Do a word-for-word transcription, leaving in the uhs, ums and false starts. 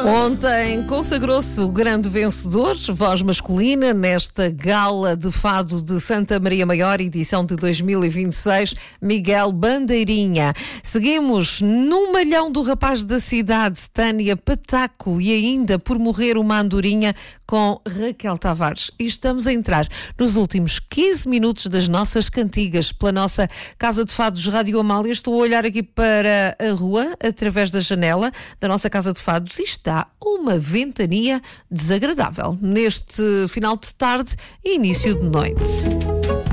Ontem consagrou-se o grande vencedor, voz masculina, nesta gala de fado de Santa Maria Maior, edição de dois mil e vinte e seis, Miguel Bandeirinha. Seguimos no malhão do rapaz da cidade, Tânia Pataco, e ainda por morrer uma andorinha com Raquel Tavares. E estamos a entrar nos últimos quinze minutos das nossas cantigas pela nossa Casa de Fados Rádio Amália. Estou a olhar aqui para a rua, através da janela da nossa Casa de Fados, e está uma ventania desagradável neste final de tarde e início de noite.